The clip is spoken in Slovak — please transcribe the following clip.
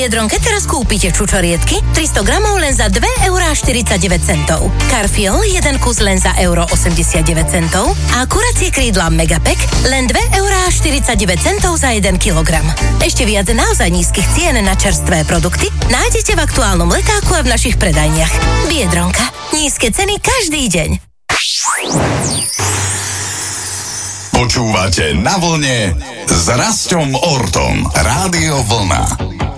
Biedronke teraz kúpite čučoriedky 300 gramov len za 2,49 €. Carfiol 1 kus len za €89 a kuracie krídla Megapack len 2,49 € za 1 kilogram. Ešte viac naozaj nízkych cien na čerstvé produkty nájdete v aktuálnom letáku a v našich predajniach. Biedronka. Nízke ceny každý deň. Počúvate Na vlne s Rasťom Ortom. Rádio Vlna.